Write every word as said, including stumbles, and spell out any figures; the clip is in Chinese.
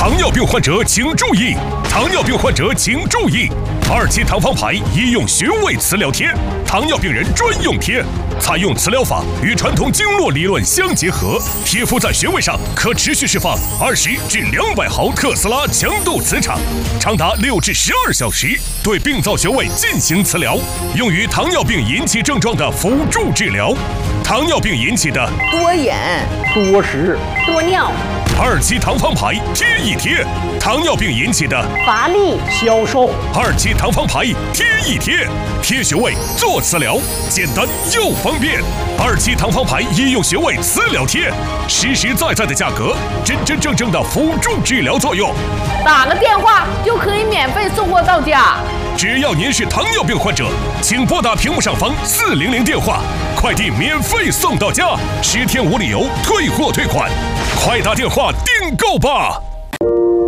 糖尿病患者请注意！糖尿病患者请注意！二期糖方牌医用穴位磁疗贴，糖尿病人专用贴，采用磁疗法与传统经络理论相结合，贴敷在穴位上可持续释放二十至两百毫特斯拉强度磁场，长达六至十二小时，对病灶穴位进行磁疗，用于糖尿病引起症状的辅助治疗。糖尿病引起的多眼、 多食、 多尿、 二期糖方牌贴一贴，糖尿病引起的乏力、 消瘦。 二期糖方牌贴一贴，贴穴位做磁疗，简单又方便。二期糖方牌医用穴位磁疗贴，实实在在的价格，真真正正的辅助治疗作用。 打个电话就可以免费送货到家。 只要您是糖尿病患者，请拨打屏幕上方四零零电话，快递免费送到家，十天无理由退货退款，快打电话订购吧。